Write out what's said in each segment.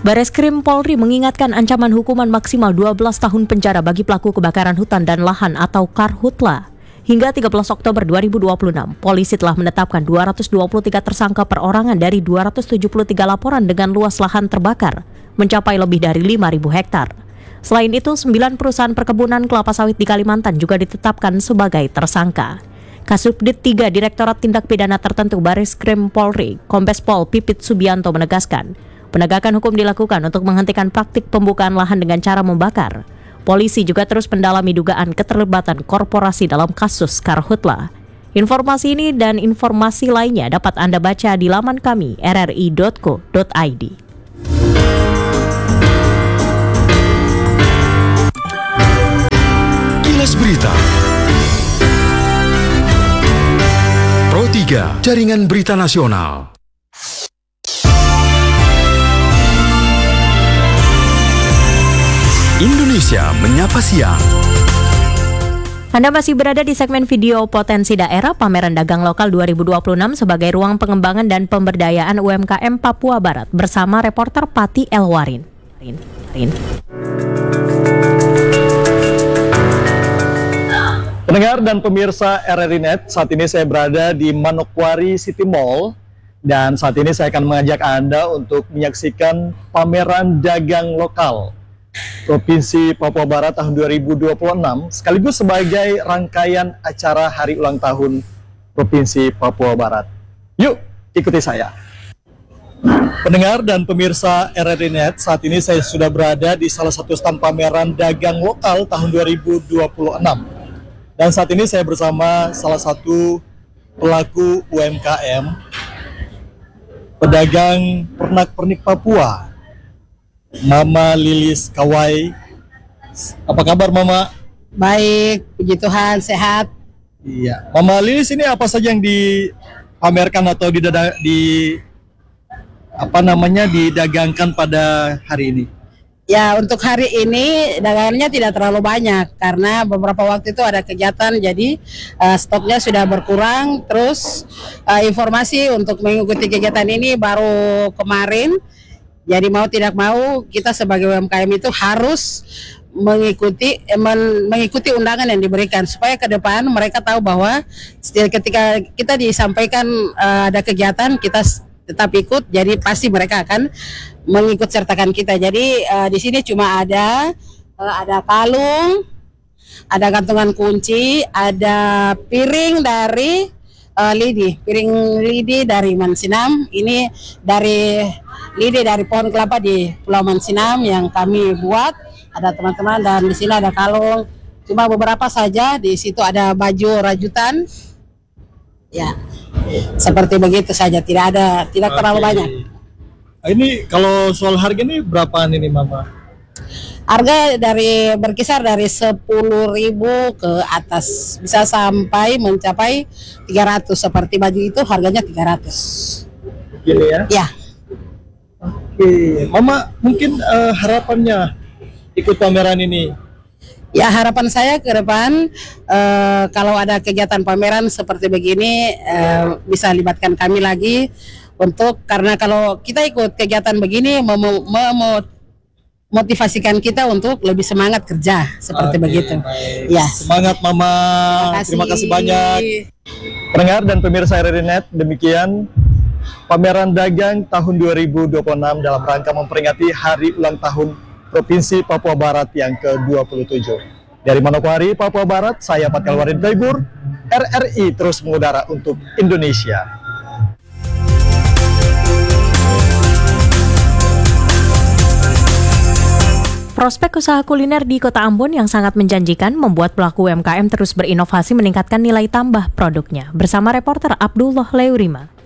Bareskrim Polri mengingatkan ancaman hukuman maksimal 12 tahun penjara bagi pelaku kebakaran hutan dan lahan atau Karhutla. Hingga 13 Oktober 2026, polisi telah menetapkan 223 tersangka perorangan dari 273 laporan dengan luas lahan terbakar, mencapai lebih dari 5.000 hektar. Selain itu, 9 perusahaan perkebunan kelapa sawit di Kalimantan juga ditetapkan sebagai tersangka. Kasubdit 3 Direktorat Tindak Pidana Tertentu Bareskrim Polri, Kombes Pol Pipit Subianto menegaskan, penegakan hukum dilakukan untuk menghentikan praktik pembukaan lahan dengan cara membakar. Polisi juga terus mendalami dugaan keterlibatan korporasi dalam kasus Karhutla. Informasi ini dan informasi lainnya dapat Anda baca di laman kami rri.co.id. Kilas Berita Pro 3 Jaringan Berita Nasional. Indonesia Menyapa Siang. Anda masih berada di segmen video Potensi Daerah Pameran Dagang Lokal 2026 sebagai ruang pengembangan dan pemberdayaan UMKM Papua Barat bersama reporter Pati Elwarin. Pendengar dan pemirsa RRI Net, saat ini saya berada di Manokwari City Mall dan saat ini saya akan mengajak Anda untuk menyaksikan pameran dagang lokal Provinsi Papua Barat tahun 2026 sekaligus sebagai rangkaian acara hari ulang tahun Provinsi Papua Barat. Yuk, ikuti saya. Pendengar dan pemirsa RRI Net, saat ini saya sudah berada di salah satu stand pameran dagang lokal tahun 2026. Dan saat ini saya bersama salah satu pelaku UMKM, pedagang pernak-pernik Papua, Mama Lilis Kawai. Apa kabar Mama? Baik, puji Tuhan, sehat. Iya. Mama Lilis, ini apa saja yang dipamerkan atau didagangkan pada hari ini? Ya, untuk hari ini dagangannya tidak terlalu banyak karena beberapa waktu itu ada kegiatan, jadi stoknya sudah berkurang. Terus informasi untuk mengikuti kegiatan ini baru kemarin. Jadi mau tidak mau kita sebagai UMKM itu harus mengikuti undangan yang diberikan supaya ke depan mereka tahu bahwa ketika kita disampaikan ada kegiatan kita tetap ikut, jadi pasti mereka akan mengikut sertakan kita. Jadi di sini cuma ada kalung, ada gantungan kunci, ada piring dari piring lidi dari Mansinam. Ini dari lidi dari pohon kelapa di Pulau Mansinam yang kami buat. Ada teman-teman, dan di sini ada kalung. Cuma beberapa saja. Di situ ada baju rajutan. Ya, seperti begitu saja. Tidak terlalu banyak. Ini kalau soal harga ini berapaan ini Mama? Harga berkisar dari 10.000 ke atas, bisa sampai mencapai 300. Seperti baju itu harganya 300. Gini ya? Ya. Oke, Mama mungkin harapannya ikut pameran ini? Ya, harapan saya ke depan kalau ada kegiatan pameran seperti begini bisa libatkan kami lagi karena kalau kita ikut kegiatan begini motivasikan kita untuk lebih semangat kerja seperti begitu. Baik. Ya. Semangat Mama. Terima kasih banyak. Pendengar dan pemirsa RRI Net, demikian pameran dagang tahun 2026 dalam rangka memperingati hari ulang tahun Provinsi Papua Barat yang ke-27. Dari Manokwari, Papua Barat, saya Pati Elwarin Taibur, RRI terus mengudara untuk Indonesia. Prospek usaha kuliner di Kota Ambon yang sangat menjanjikan membuat pelaku UMKM terus berinovasi meningkatkan nilai tambah produknya. Bersama reporter Abdullah Leurima.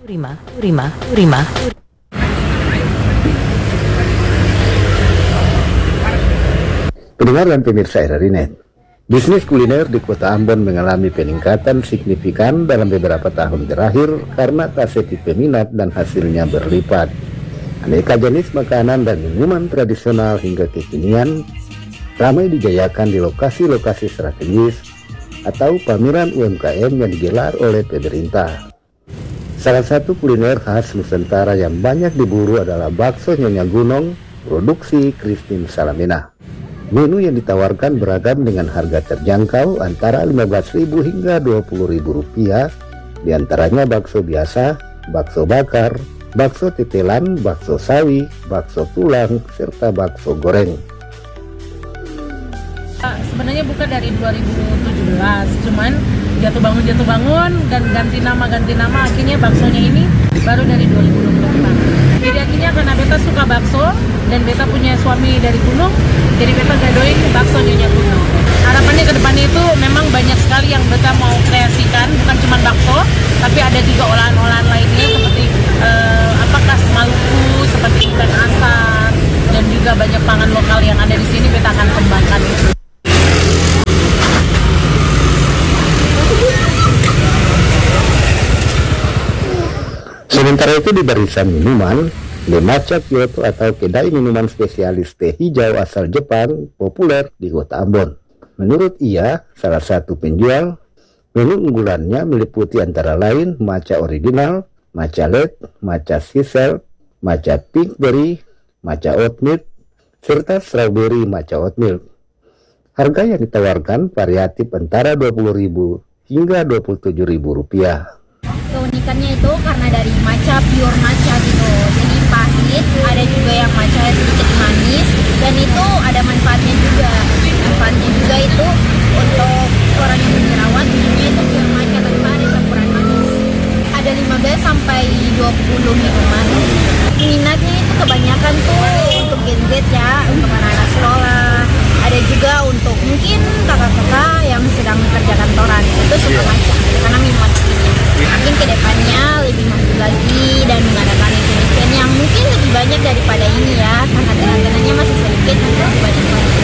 Pendengar dan pemirsa RRI Net, bisnis kuliner di Kota Ambon mengalami peningkatan signifikan dalam beberapa tahun terakhir karena taseti peminat dan hasilnya berlipat. Aneka jenis makanan dan minuman tradisional hingga kekinian ramai dijayakan di lokasi-lokasi strategis atau pameran UMKM yang digelar oleh pemerintah. Salah satu kuliner khas Nusantara yang banyak diburu adalah bakso Nyonya Gunung Produksi Christine Salamena. Menu yang ditawarkan beragam dengan harga terjangkau antara Rp15.000 hingga Rp20.000, diantaranya bakso biasa, bakso bakar, bakso tetelan, bakso sawi, bakso tulang, serta bakso goreng. Sebenarnya buka dari 2017, cuman jatuh bangun dan ganti nama akhirnya baksonya ini baru dari 2025. Jadi akhirnya karena beta suka bakso dan beta punya suami dari gunung, jadi beta gadoin bakso Nyonya Gunung. Harapannya ke depannya itu memang banyak sekali yang beta mau kreasikan, bukan cuma bakso, tapi ada juga olahan-olahan lainnya seperti khas Maluku, seperti ikan asap, dan juga banyak pangan lokal yang ada di sini beta akan kembangkan itu. Sementara itu di barisan minuman, Demaca Kyoto atau kedai minuman spesialis teh hijau asal Jepang populer di kota Ambon. Menurut ia, salah satu penjual, menu unggulannya meliputi antara lain matcha original, matcha latte, matcha sisal, matcha pink berry, matcha oat milk, serta strawberry matcha oat milk. Harga yang ditawarkan variatif antara Rp20.000 hingga Rp27.000. Keunikannya itu karena dari matcha, pure matcha gitu, jadi pahit, ada juga yang matcha sedikit manis, dan itu ada manfaatnya juga itu untuk orang yang berjerawat, minumnya itu pure matcha tanpa ada campuran manis. Ada 15 sampai 20 minuman. Minatnya itu kebanyakan tuh untuk Gen Z ya, untuk anak-anak sekolah, ada juga untuk mungkin kakak-kakak yang sedang mengerjakan toran, itu suka matcha karena minuman segitu. Mungkin kedepannya lebih maju lagi dan mengadakan event yang mungkin lebih banyak daripada ini ya, karena tenan-tenannya masih sedikit, masih banyak lagi.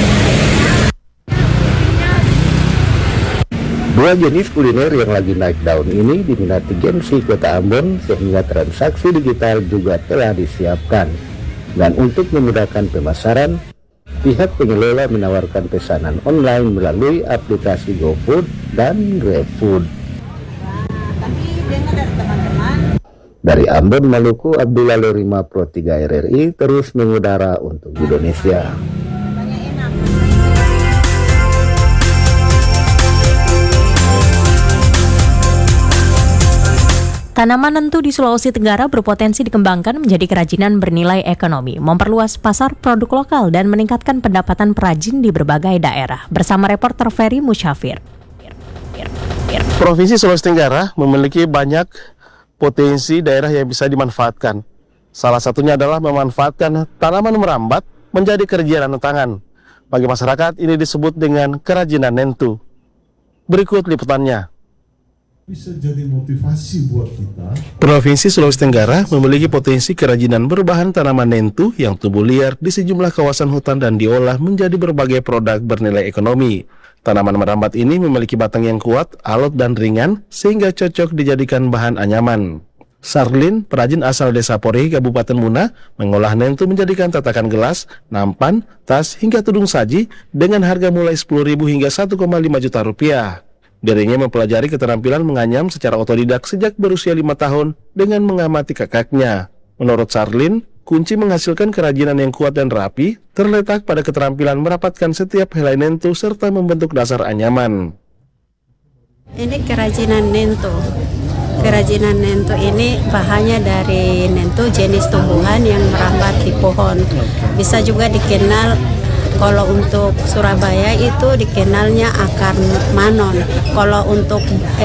Dua jenis kuliner yang lagi naik daun ini diminati Gen Z Kota Ambon sehingga transaksi digital juga telah disiapkan. Dan untuk memudahkan pemasaran, pihak pengelola menawarkan pesanan online melalui aplikasi GoFood dan GrabFood. Dari Ambon, Maluku, Abdullah Lerima, Pro 3 RRI terus mengudara untuk Indonesia. Tanaman nentu di Sulawesi Tenggara berpotensi dikembangkan menjadi kerajinan bernilai ekonomi, memperluas pasar produk lokal dan meningkatkan pendapatan perajin di berbagai daerah. Bersama reporter Ferry Musyafir. Provinsi Sulawesi Tenggara memiliki banyak potensi daerah yang bisa dimanfaatkan. Salah satunya adalah memanfaatkan tanaman merambat menjadi kerajinan tangan. Bagi masyarakat ini disebut dengan kerajinan nentu. Berikut liputannya. Bisa jadi motivasi buat kita. Provinsi Sulawesi Tenggara memiliki potensi kerajinan berbahan tanaman nentu yang tumbuh liar di sejumlah kawasan hutan dan diolah menjadi berbagai produk bernilai ekonomi. Tanaman merambat ini memiliki batang yang kuat, alot dan ringan sehingga cocok dijadikan bahan anyaman. Sarlin, perajin asal Desa Pori, Kabupaten Muna, mengolah nentu menjadikan tatakan gelas, nampan, tas hingga tudung saji dengan harga mulai Rp10.000 hingga Rp1,5 juta. Dirinya mempelajari keterampilan menganyam secara otodidak sejak berusia 5 tahun dengan mengamati kakaknya. Menurut Sarlin, kunci menghasilkan kerajinan yang kuat dan rapi terletak pada keterampilan merapatkan setiap helai nentu serta membentuk dasar anyaman. Ini kerajinan nentu. Kerajinan nentu ini bahannya dari nentu jenis tumbuhan yang merambat di pohon. Bisa juga dikenal. Kalau untuk Surabaya itu dikenalnya akar manon. Kalau untuk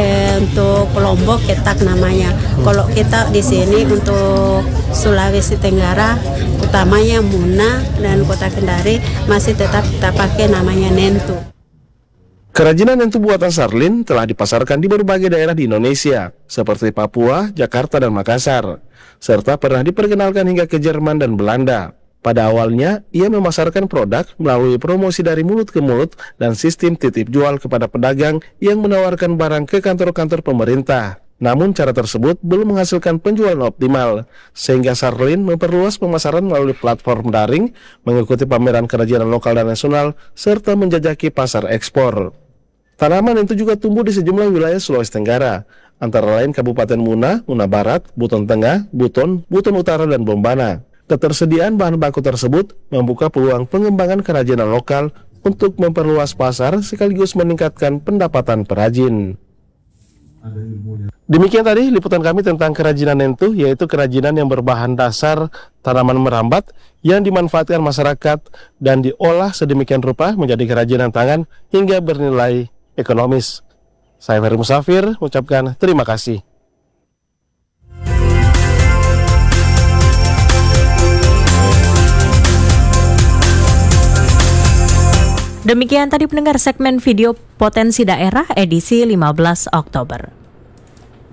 Lombok ketak namanya. Kalau kita di sini untuk Sulawesi Tenggara utamanya Muna dan Kota Kendari masih tetap kita pakai namanya nentu. Kerajinan nentu buatan Sarlin telah dipasarkan di berbagai daerah di Indonesia seperti Papua, Jakarta dan Makassar, serta pernah diperkenalkan hingga ke Jerman dan Belanda. Pada awalnya, ia memasarkan produk melalui promosi dari mulut ke mulut dan sistem titip jual kepada pedagang yang menawarkan barang ke kantor-kantor pemerintah. Namun cara tersebut belum menghasilkan penjualan optimal, sehingga Sarlin memperluas pemasaran melalui platform daring, mengikuti pameran kerajinan lokal dan nasional, serta menjajaki pasar ekspor. Tanaman itu juga tumbuh di sejumlah wilayah Sulawesi Tenggara, antara lain Kabupaten Muna, Muna Barat, Buton Tengah, Buton, Buton Utara, dan Bombana. Ketersediaan bahan baku tersebut membuka peluang pengembangan kerajinan lokal untuk memperluas pasar sekaligus meningkatkan pendapatan perajin. Demikian tadi liputan kami tentang kerajinan Nentu, yaitu kerajinan yang berbahan dasar tanaman merambat yang dimanfaatkan masyarakat dan diolah sedemikian rupa menjadi kerajinan tangan hingga bernilai ekonomis. Saya Ferry Musafir mengucapkan terima kasih. Demikian tadi pendengar segmen video Potensi Daerah edisi 15 Oktober.